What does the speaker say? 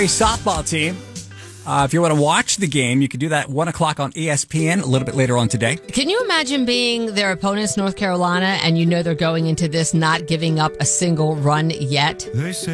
softball team. If you want to watch the game, you can do that at 1 o'clock on ESPN a little bit later on today. Can you imagine being their opponents, North Carolina, and you know they're going into this not giving up a single run yet?